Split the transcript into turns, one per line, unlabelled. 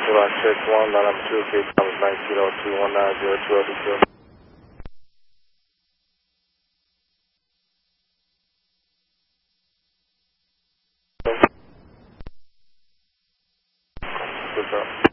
check 1, number 2, gate number 902190202. Good job.